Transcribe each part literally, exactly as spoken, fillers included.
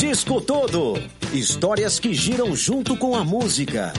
disco todo. Histórias que giram junto com a música.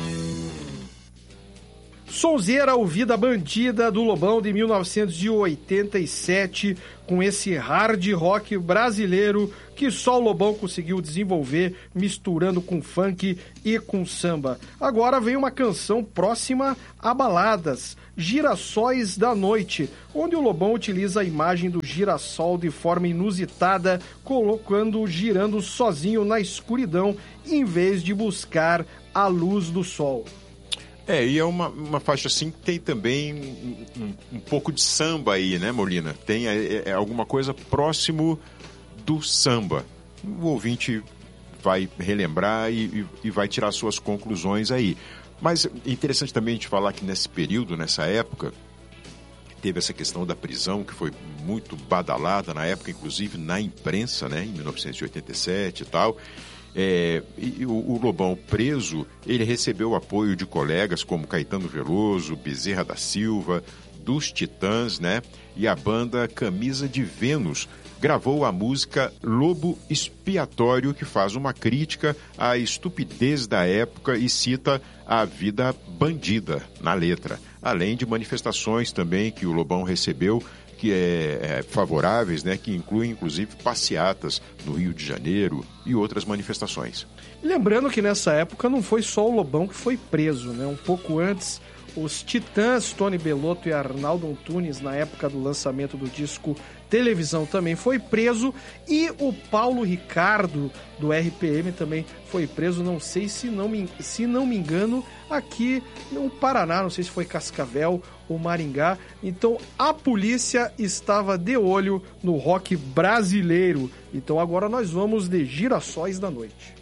Sonzeira, o Vida Bandida do Lobão de mil novecentos e oitenta e sete, com esse hard rock brasileiro que só o Lobão conseguiu desenvolver, misturando com funk e com samba. Agora vem uma canção próxima a baladas, Girassóis da Noite, onde o Lobão utiliza a imagem do girassol de forma inusitada, colocando girando sozinho na escuridão, em vez de buscar a luz do sol. É, e é uma, uma faixa assim que tem também um, um, um pouco de samba aí, né, Molina? Tem é, é alguma coisa próximo do samba. O ouvinte vai relembrar e, e, e vai tirar suas conclusões aí. Mas é interessante também a gente falar que nesse período, nessa época, teve essa questão da prisão, que foi muito badalada na época, inclusive na imprensa, né, em mil novecentos e oitenta e sete e tal. É, e o, o Lobão preso, ele recebeu o apoio de colegas como Caetano Veloso, Bezerra da Silva, dos Titãs, né? E a banda Camisa de Vênus gravou a música Lobo Expiatório, que faz uma crítica à estupidez da época e cita a vida bandida na letra, além de manifestações também que o Lobão recebeu que é, é favoráveis, né, que incluem inclusive passeatas no Rio de Janeiro e outras manifestações. Lembrando que nessa época não foi só o Lobão que foi preso, né? Um pouco antes, os Titãs, Tony Bellotto e Arnaldo Antunes, na época do lançamento do disco Televisão, também foi preso, e o Paulo Ricardo do R P M também foi preso, não sei se não me, se não me engano, aqui no Paraná, não sei se foi Cascavel ou Maringá. Então a polícia estava de olho no rock brasileiro. Então agora nós vamos de Girassóis da Noite.